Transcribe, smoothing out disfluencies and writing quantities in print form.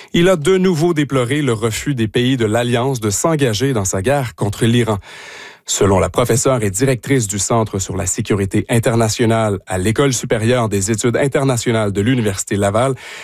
Il a de nouveau déploré le refus des pays de l'Alliance de s'engager dans sa guerre contre l'Iran. Selon la professeure et directrice du Centre sur la sécurité internationale à l'École supérieure des études internationales de l'Université Laval,